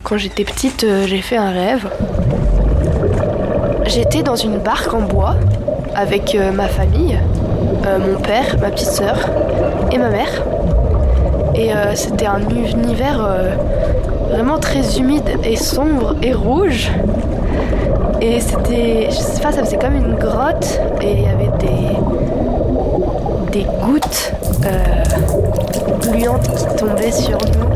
Quand j'étais petite, j'ai fait un rêve. J'étais dans une barque en bois avec ma famille, mon père, ma petite sœur et ma mère. Et c'était un univers vraiment très humide et sombre et rouge. Et c'était, je sais pas, ça faisait comme une grotte et il y avait des gouttes gluantes qui tombaient sur nous.